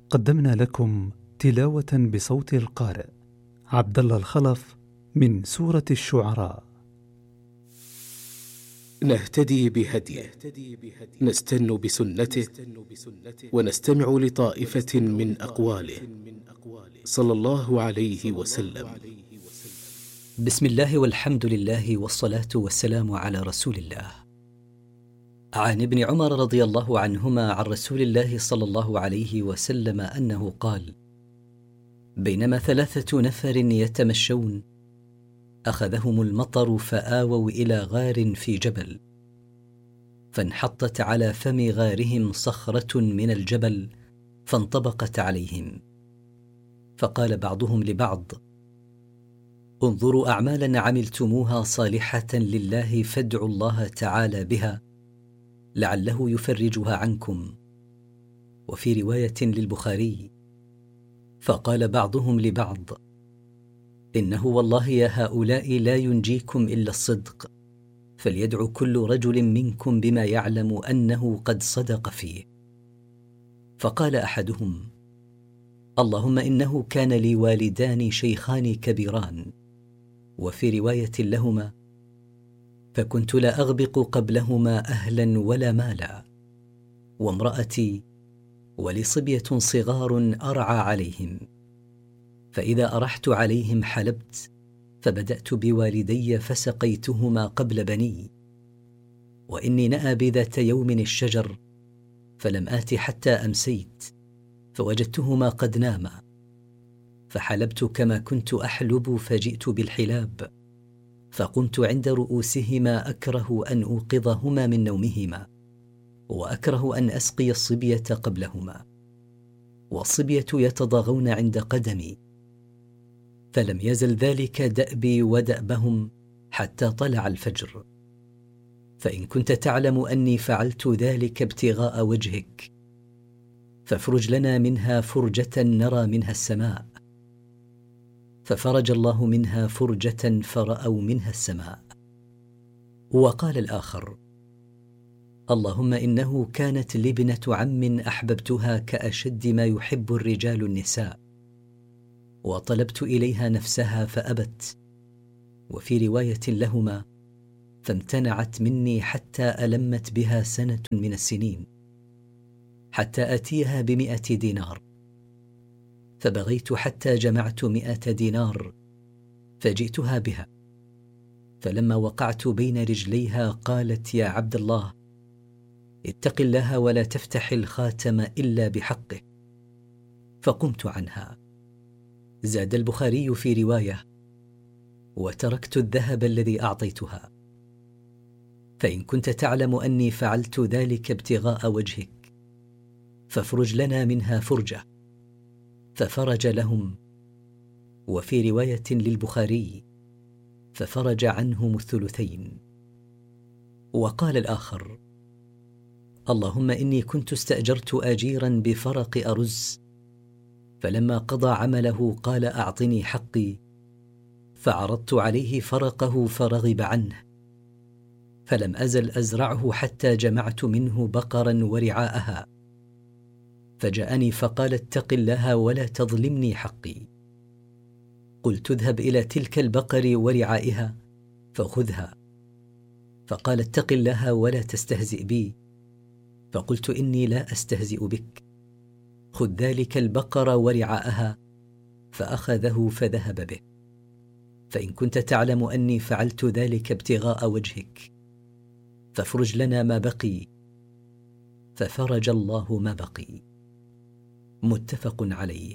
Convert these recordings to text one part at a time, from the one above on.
قدمنا لكم تلاوة بصوت القارئ عبد الله الخلف من سورة الشعراء. نهتدي بهديه، نستن بسنته، ونستمع لطائفة من أقواله صلى الله عليه وسلم. بسم الله والحمد لله والصلاة والسلام على رسول الله. عن ابن عمر رضي الله عنهما عن رسول الله صلى الله عليه وسلم أنه قال: بينما 3 نفر يتمشون أخذهم المطر فآووا إلى غار في جبل، فانحطت على فم غارهم صخرة من الجبل فانطبقت عليهم، فقال بعضهم لبعض: انظروا أعمالا عملتموها صالحة لله فادعوا الله تعالى بها لعله يفرجها عنكم. وفي رواية للبخاري: فقال بعضهم لبعض: إنه والله يا هؤلاء لا ينجيكم إلا الصدق، فليدعو كل رجل منكم بما يعلم أنه قد صدق فيه. فقال أحدهم: اللهم إنه كان لي والدان شيخان كبيران. وفي رواية لهما: فكنت لا أغبق قبلهما أهلا ولا مالا، وامرأتي ولي صبية صغار أرعى عليهم، فإذا أرحت عليهم حلبت، فبدأت بوالدي فسقيتهما قبل بني، وإني نأى ذات يوم الشجر فلم آت حتى أمسيت، فوجدتهما قد ناما، فحلبت كما كنت أحلب فجئت بالحلاب، فقمت عند رؤوسهما أكره أن أوقظهما من نومهما، وأكره أن أسقي الصبية قبلهما، والصبية يتضاغون عند قدمي، فلم يزل ذلك دأبي ودأبهم حتى طلع الفجر. فإن كنت تعلم أني فعلت ذلك ابتغاء وجهك فافرج لنا منها فرجة نرى منها السماء. ففرج الله منها فرجة فرأوا منها السماء. وقال الآخر: اللهم إنه كانت لي ابنة عم أحببتها كأشد ما يحب الرجال النساء، وطلبت إليها نفسها فأبت. وفي رواية لهما: فامتنعت مني حتى ألمت بها سنة من السنين، حتى أتيها ب100 دينار، فبغيت حتى جمعت 100 دينار فجئتها بها، فلما وقعت بين رجليها قالت: يا عبد الله، اتق الله ولا تفتح الخاتم إلا بحقه، فقمت عنها. زاد البخاري في رواية: وتركت الذهب الذي أعطيتها. فإن كنت تعلم أني فعلت ذلك ابتغاء وجهك فافرج لنا منها فرجة، ففرج لهم. وفي رواية للبخاري: ففرج عنهم الثلثين. وقال الآخر: اللهم إني كنت استأجرت أجيرا بفرق أرز، فلما قضى عمله قال: أعطني حقي، فعرضت عليه فرقه فرغب عنه، فلم أزل أزرعه حتى جمعت منه بقرا ورعاءها، فجاءني فقال: اتق الله ولا تظلمني حقي. قلت: اذهب إلى تلك البقر ورعائها فخذها. فقال: اتق الله ولا تستهزئ بي. فقلت: إني لا أستهزئ بك، خذ ذلك البقر ورعاءها، فأخذه فذهب به. فإن كنت تعلم أني فعلت ذلك ابتغاء وجهك فافرج لنا ما بقي، ففرج الله ما بقي. متفق عليه.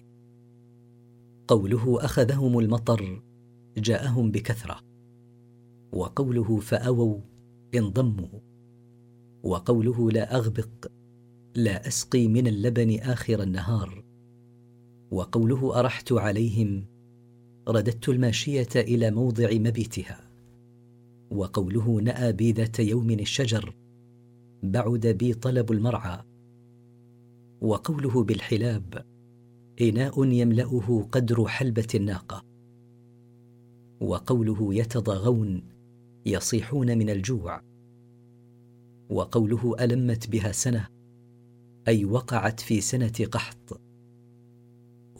قوله أخذهم المطر جاءهم بكثرة، وقوله فأووا انضموا، وقوله لا أغبق لا أسقي من اللبن آخر النهار، وقوله أرحت عليهم رددت الماشية إلى موضع مبيتها، وقوله نأى بي ذات يوم الشجر بعد بي طلب المرعى، وقوله بالحلاب إناء يملأه قدر حلبة الناقة، وقوله يتضاغون يصيحون من الجوع، وقوله ألمت بها سنة أي وقعت في سنة قحط،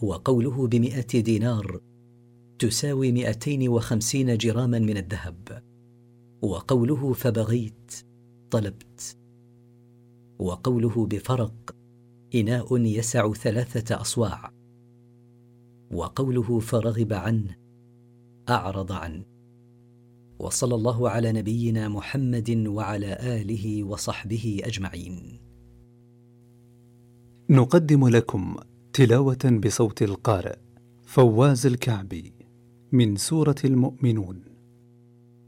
وقوله ب100 دينار تساوي 250 جراما من الذهب. وقوله فبغيت طلبت. وقوله بفرق إناء يسع 3 أصواع. وقوله فرغب عنه أعرض عنه. وصلى الله على نبينا محمد وعلى آله وصحبه أجمعين. نقدم لكم تلاوة بصوت القارئ فواز الكعبي من سورة المؤمنون.